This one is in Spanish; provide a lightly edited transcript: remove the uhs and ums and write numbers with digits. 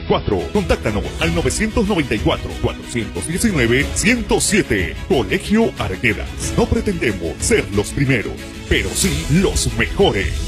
4. Contáctanos al 994-419-107. Colegio Arguedas. No pretendemos ser los primeros, pero sí los mejores.